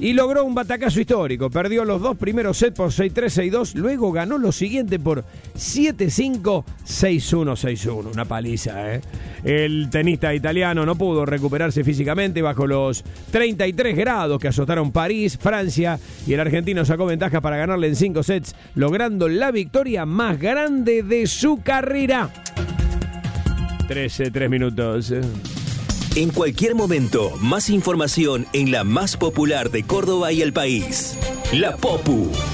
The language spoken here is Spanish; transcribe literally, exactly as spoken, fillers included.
y logró un batacazo histórico. Perdió los dos primeros sets por seis tres, seis dos, luego ganó los siguientes por siete cinco, seis uno, seis uno. Una paliza, ¿eh? El tenista italiano no pudo recuperarse físicamente bajo los treinta y tres grados que azotaron París, Francia, y el argentino sacó ventaja para ganarle en cinco sets, logrando la victoria más grande de su carrera. trece, tres minutos. En cualquier momento, más información en la más popular de Córdoba y el país. La Popu.